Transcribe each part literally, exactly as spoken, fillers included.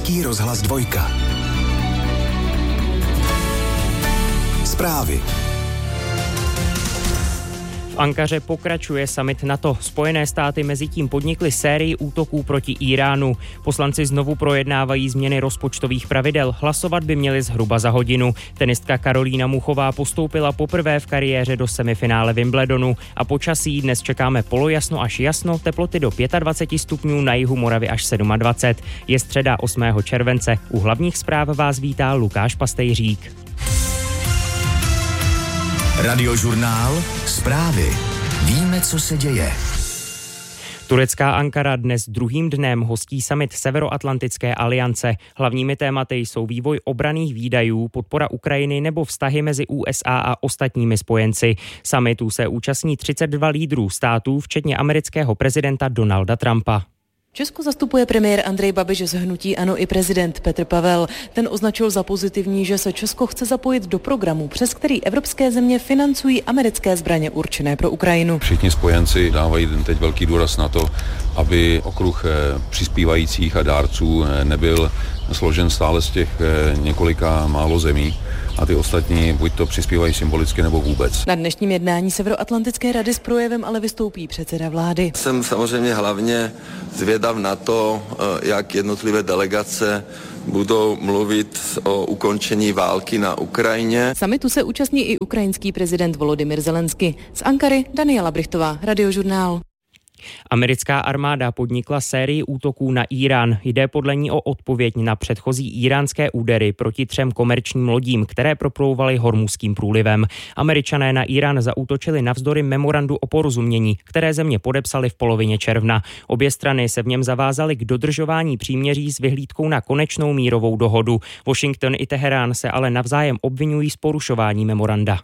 Český rozhlas dvojka. Zprávy. V Ankaře pokračuje summit NATO. Spojené státy mezitím podnikly sérii útoků proti Íránu. Poslanci znovu projednávají změny rozpočtových pravidel. Hlasovat by měli zhruba za hodinu. Tenistka Karolína Muchová postoupila poprvé v kariéře do semifinále Wimbledonu. A počasí dnes čekáme polojasno až jasno, teploty do dvacet pět stupňů, na jihu Moravy až dvacet sedm. Je středa osmého července. U hlavních zpráv vás vítá Lukáš Pastejřík. Radiožurnál. Zprávy. Víme, co se děje. Turecká Ankara dnes druhým dnem hostí summit Severoatlantické aliance. Hlavními tématy jsou vývoj obranných výdajů, podpora Ukrajiny nebo vztahy mezi U S A a ostatními spojenci. Summitu se účastní třicet dva lídrů států, včetně amerického prezidenta Donalda Trumpa. Česko zastupuje premiér Andrej Babiš z hnutí ANO i prezident Petr Pavel. Ten označil za pozitivní, že se Česko chce zapojit do programu, přes který evropské země financují americké zbraně určené pro Ukrajinu. Všichni spojenci dávají teď velký důraz na to, aby okruh přispívajících a dárců nebyl složen stále z těch několika málo zemí. A ty ostatní buď to přispívají symbolicky nebo vůbec. Na dnešním jednání Severoatlantické rady s projevem ale vystoupí předseda vlády. Jsem samozřejmě hlavně zvědav na to, jak jednotlivé delegace budou mluvit o ukončení války na Ukrajině. Summitu se účastní i ukrajinský prezident Volodymyr Zelensky. Z Ankary Daniela Brichtová, Radiožurnál. Americká armáda podnikla sérii útoků na Írán. Jde podle ní o odpověď na předchozí íránské údery proti třem komerčním lodím, které proplouvaly Hormuzským průlivem. Američané na Írán zaútočili navzdory memorandu o porozumění, které země podepsaly v polovině června. Obě strany se v něm zavázaly k dodržování příměří s vyhlídkou na konečnou mírovou dohodu. Washington i Teherán se ale navzájem obvinují z porušování memoranda.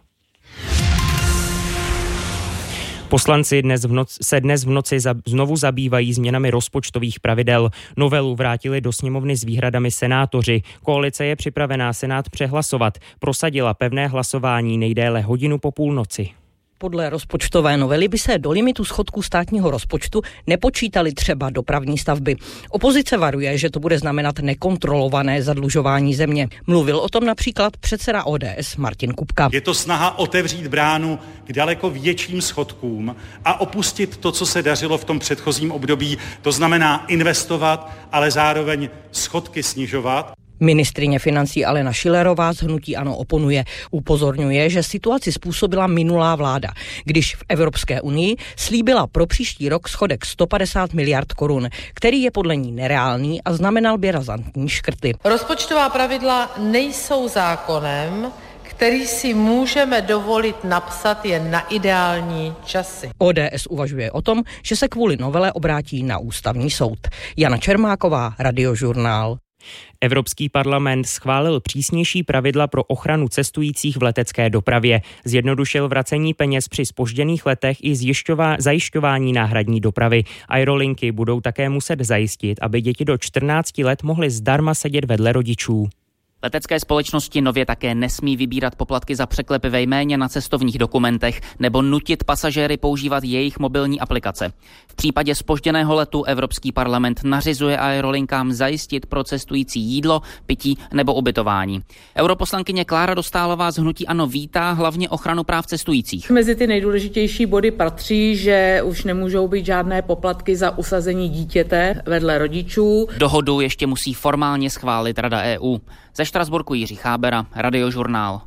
Poslanci dnes v noc, se dnes v noci za, znovu zabývají změnami rozpočtových pravidel. Novelu vrátili do sněmovny s výhradami senátoři. Koalice je připravená Senát přehlasovat. Prosadila pevné hlasování nejdéle hodinu po půlnoci. Podle rozpočtové novely by se do limitu schodku státního rozpočtu nepočítaly třeba dopravní stavby. Opozice varuje, že to bude znamenat nekontrolované zadlužování země. Mluvil o tom například předseda O D S Martin Kupka. Je to snaha otevřít bránu k daleko větším schodkům a opustit to, co se dařilo v tom předchozím období. To znamená investovat, ale zároveň schodky snižovat. Ministryně financí Alena Schillerová z hnutí ANO oponuje. Upozorňuje, že situaci způsobila minulá vláda, když v Evropské unii slíbila pro příští rok schodek sto padesát miliard korun, který je podle ní nereálný a znamenal by razantní škrty. Rozpočtová pravidla nejsou zákonem, který si můžeme dovolit napsat jen na ideální časy. O D S uvažuje o tom, že se kvůli novele obrátí na ústavní soud. Jana Čermáková, Radiožurnál. Evropský parlament schválil přísnější pravidla pro ochranu cestujících v letecké dopravě. Zjednodušil vracení peněz při zpožděných letech i zjišťová, zajišťování náhradní dopravy. Aerolinky budou také muset zajistit, aby děti do čtrnácti let mohly zdarma sedět vedle rodičů. Letecké společnosti nově také nesmí vybírat poplatky za překlep ve jméně na cestovních dokumentech nebo nutit pasažéry používat jejich mobilní aplikace. V případě zpožděného letu Evropský parlament nařizuje aerolinkám zajistit pro cestující jídlo, pití nebo ubytování. Europoslankyně Klára Dostálová z hnutí ANO vítá hlavně ochranu práv cestujících. Mezi ty nejdůležitější body patří, že už nemůžou být žádné poplatky za usazení dítěte vedle rodičů. Dohodu ještě musí formálně schválit Rada E U. Ze Štrasburku Jiří Chábera, Radiožurnál.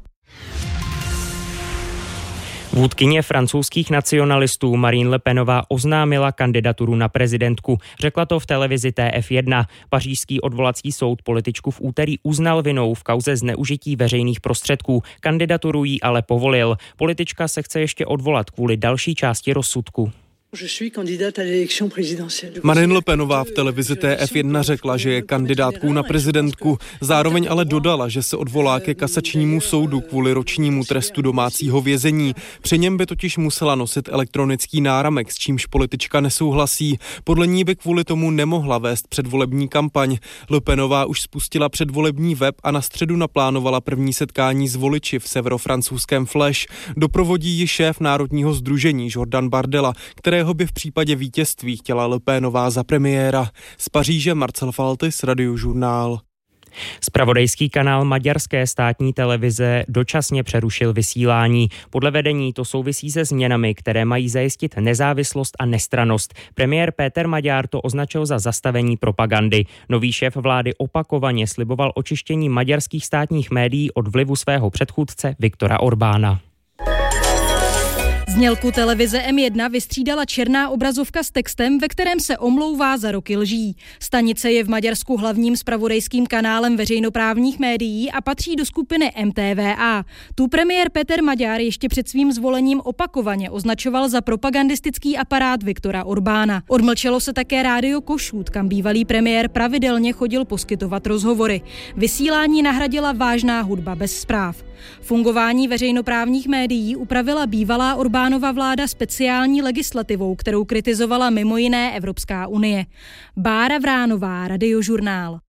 Vůdkyně francouzských nacionalistů Marine Le Penová oznámila kandidaturu na prezidentku. Řekla to v televizi T F jedna. Pařížský odvolací soud političku v úterý uznal vinou v kauze zneužití veřejných prostředků. Kandidaturu jí ale povolil. Politička se chce ještě odvolat kvůli další části rozsudku. Marine Le Penová v televizi T F jedna řekla, že je kandidátkou na prezidentku, zároveň ale dodala, že se odvolá ke kasačnímu soudu kvůli ročnímu trestu domácího vězení. Při něm by totiž musela nosit elektronický náramek, s čímž politička nesouhlasí. Podle ní by kvůli tomu nemohla vést předvolební kampaň. Le Penová už spustila předvolební web a na středu naplánovala první setkání s voliči v severofrancouzském Flash. Doprovodí ji šéf Národního sdružení Jordan Bardella, které kterého by v případě vítězství chtěla Le Penová za premiéra. Z Paříže Marcel Faltis, Radiožurnál. Zpravodajský kanál maďarské státní televize dočasně přerušil vysílání. Podle vedení to souvisí se změnami, které mají zajistit nezávislost a nestrannost. Premiér Péter Maďár to označil za zastavení propagandy. Nový šéf vlády opakovaně sliboval očištění maďarských státních médií od vlivu svého předchůdce Viktora Orbána. Znělku televize M jedna vystřídala černá obrazovka s textem, ve kterém se omlouvá za roky lží. Stanice je v Maďarsku hlavním zpravodajským kanálem veřejnoprávních médií a patří do skupiny M T V A. Tu premiér Péter Maďár ještě před svým zvolením opakovaně označoval za propagandistický aparát Viktora Orbána. Odmlčelo se také rádio Kossuth, kam bývalý premiér pravidelně chodil poskytovat rozhovory. Vysílání nahradila vážná hudba bez zpráv. Fungování veřejnoprávních médií upravila bývalá Orbánova vláda speciální legislativou, kterou kritizovala mimo jiné Evropská unie. Bára Vránová, Radiožurnál.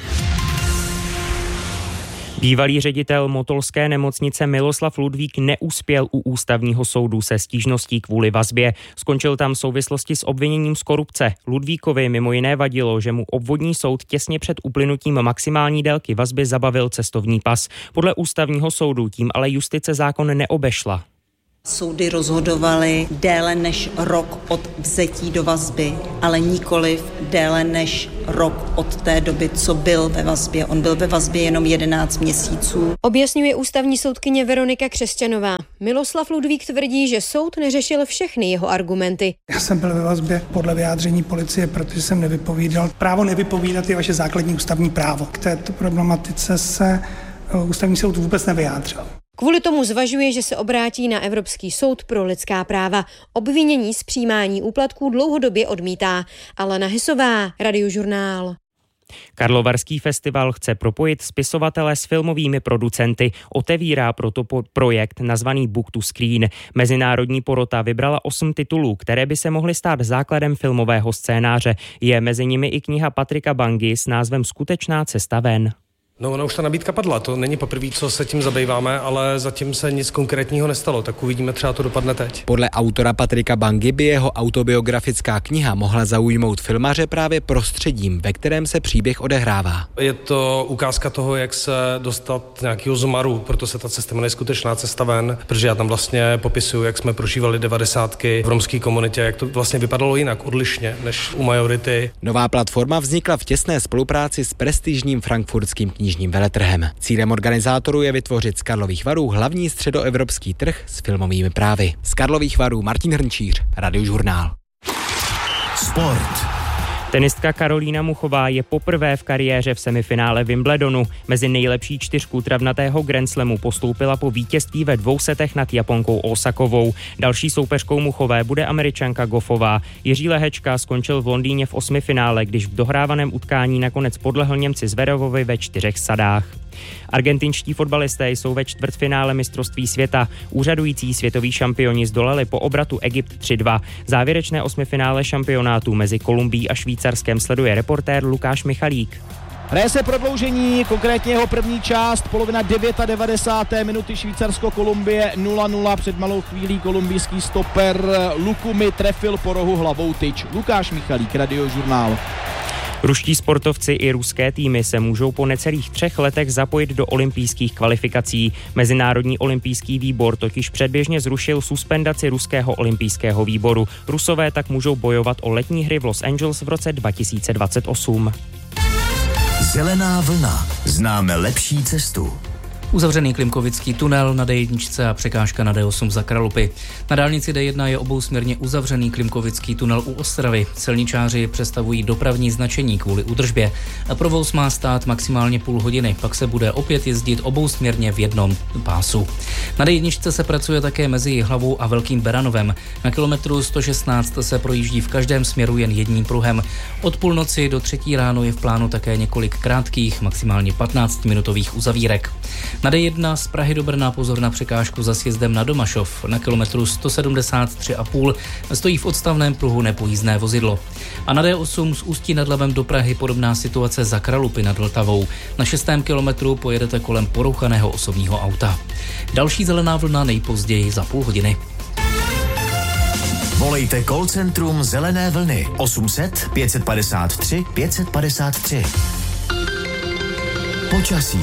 Bývalý ředitel motolské nemocnice Miloslav Ludvík neuspěl u ústavního soudu se stížností kvůli vazbě. Skončil tam v souvislosti s obviněním z korupce. Ludvíkovi mimo jiné vadilo, že mu obvodní soud těsně před uplynutím maximální délky vazby zabavil cestovní pas. Podle ústavního soudu tím ale justice zákon neobešla. Soudy rozhodovaly déle než rok od vzetí do vazby, ale nikoliv déle než rok od té doby, co byl ve vazbě. On byl ve vazbě jenom jedenáct měsíců. Objasňuje ústavní soudkyně Veronika Křesťanová. Miloslav Ludvík tvrdí, že soud neřešil všechny jeho argumenty. Já jsem byl ve vazbě podle vyjádření policie, protože jsem nevypovídal. Právo nevypovídat je vaše základní ústavní právo. K této problematice se ústavní soud vůbec nevyjádřil. Kvůli tomu zvažuje, že se obrátí na Evropský soud pro lidská práva. Obvinění z přijímání úplatků dlouhodobě odmítá. Alena Hysová, Radiožurnál. Karlovarský festival chce propojit spisovatele s filmovými producenty. Otevírá proto projekt nazvaný Book to Screen. Mezinárodní porota vybrala osm titulů, které by se mohly stát základem filmového scénáře. Je mezi nimi i kniha Patrika Bangy s názvem Skutečná cesta ven. No, ona už ta nabídka padla, to není poprvé, co se tím zabýváme, ale zatím se nic konkrétního nestalo, tak uvidíme, třeba to dopadne teď. Podle autora Patrika Bangy by jeho autobiografická kniha mohla zaujmout filmaře právě prostředím, ve kterém se příběh odehrává. Je to ukázka toho, jak se dostat nějakého zmaru, proto se ta cesta jmenuje Skutečná cesta ven, protože já tam vlastně popisuju, jak jsme prožívali devadesátky v romské komunitě, jak to vlastně vypadalo jinak, odlišně než u majority. Nová platforma vznikla v těsné spolupráci s prestižním frankfurtským knižním veletrhem. Cílem organizátorů je vytvořit z Karlových Varů hlavní středoevropský trh s filmovými právy. Z Karlových Varů Martin Hrnčíř, Radiožurnál. Sport. Tenistka Karolína Muchová je poprvé v kariéře v semifinále Wimbledonu. Mezi nejlepší čtyřku travnatého Grand Slamu postoupila po vítězství ve dvou setech nad Japonkou Osakovou. Další soupeřkou Muchové bude Američanka Goffová. Jiří Lehečka skončil v Londýně v osmifinále, když v dohrávaném utkání nakonec podlehl Němci Zverevovi ve čtyřech sadách. Argentinští fotbalisté jsou ve čtvrtfinále mistrovství světa. Úřadující světoví šampioni zdolali po obratu Egypt tři dva. Závěrečné osmifinále šampionátu mezi Kolumbií a Švýcarskem sleduje reportér Lukáš Michalík. Hraje se prodloužení, konkrétně jeho první část, polovina deváté minuty Švýcarsko-Kolumbie nula nula. Před malou chvílí kolumbijský stoper Lukumi trefil po rohu hlavou tyč. Lukáš Michalík, Radiožurnál. Ruští sportovci i ruské týmy se můžou po necelých třech letech zapojit do olympijských kvalifikací. Mezinárodní olympijský výbor totiž předběžně zrušil suspendaci ruského olympijského výboru. Rusové tak můžou bojovat o letní hry v Los Angeles v roce dva tisíce dvacet osm. Zelená vlna. Známe lepší cestu. Uzavřený Klimkovický tunel na D jedna a překážka na D osm za Kralupy. Na dálnici D jedna je obousměrně uzavřený Klimkovický tunel u Ostravy. Silničáři přestavují dopravní značení kvůli údržbě. A provoz má stát maximálně půl hodiny, pak se bude opět jezdit obousměrně v jednom pásu. Na D jedna se pracuje také mezi Jihlavou a Velkým Beranovem. Na kilometru sto šestnáct se projíždí v každém směru jen jedním pruhem. Od půlnoci do třetí ráno je v plánu také několik krátkých, maximálně patnáctiminutových uzavírek. Na D jedna z Prahy do Brna pozor na překážku za sjezdem na Domašov. Na kilometru sto sedmdesát tři a půl stojí v odstavném pruhu nepojízdné vozidlo. A na D osm z Ústí nad Labem do Prahy podobná situace za Kralupy nad Vltavou. Na šestém kilometru pojedete kolem porouchaného osobního auta. Další zelená vlna nejpozději za půl hodiny. Volejte call centrum Zelené vlny osm set pět set padesát tři pět set padesát tři. Počasí.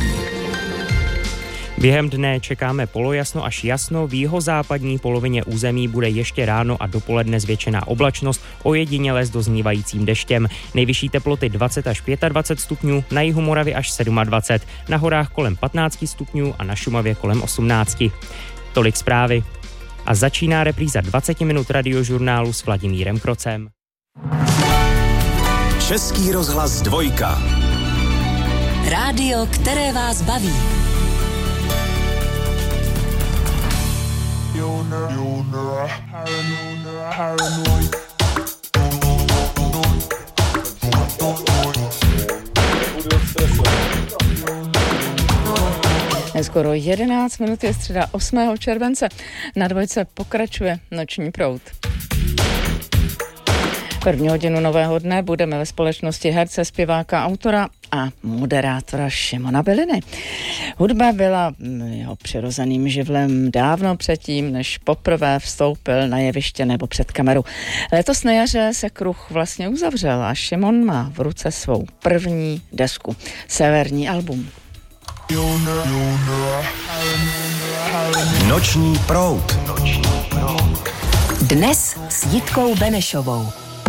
Během dne čekáme polojasno až jasno, v jihozápadní polovině území bude ještě ráno a dopoledne zvětšená oblačnost, ojediněle s doznívajícím deštěm. Nejvyšší teploty dvacet až dvacet pět stupňů, na jihu Moravy až dvacet sedm, na horách kolem patnáct stupňů a na Šumavě kolem osmnáct. Tolik zprávy. A začíná repríza dvacet minut radiožurnálu s Vladimírem Krocem. Český rozhlas dvojka. Rádio, které vás baví. Je skoro jedenáct minut, je středa osmého července. Na dvojce pokračuje Noční proud. První hodinu nového dne budeme ve společnosti herce, zpěváka, autora a moderátora Šimona Byliny. Hudba byla jeho přirozeným živlem dávno předtím, než poprvé vstoupil na jeviště nebo před kameru. Letos na jaře se kruh vlastně uzavřel a Šimon má v ruce svou první desku, severní album. Noční proud. Dnes s Jitkou Benešovou.